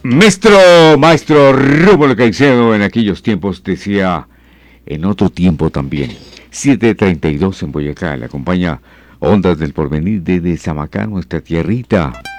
Maestro Rómulo Caicedo en aquellos tiempos decía, en otro tiempo también. 7:32 en Boyacá, le acompaña Ondas del Porvenir desde Samacá, nuestra tierrita.